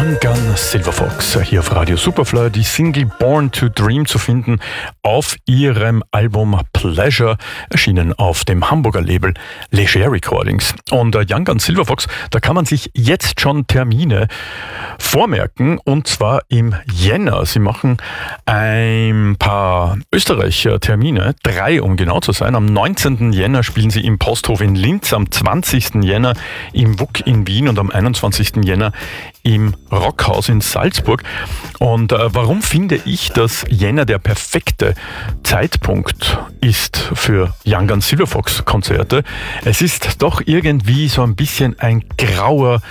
Young Gun Silver Fox hier auf Radio Superfly, die Single Born to Dream zu finden auf ihrem Album Pleasure, erschienen auf dem Hamburger Label Leger Recordings. Und Young Gun Silver Fox, da kann man sich jetzt schon Termine vormerken, und zwar im Jänner. Sie machen ein paar Österreicher Termine, 3 um genau zu sein. Am 19. Jänner spielen sie im Posthof in Linz, am 20. Jänner im WUK in Wien und am 21. Jänner im Rockhaus in Salzburg. Und warum finde ich, dass Jänner der perfekte Zeitpunkt ist für Young Gun Silver Fox Konzerte? Es ist doch irgendwie so ein bisschen ein grauer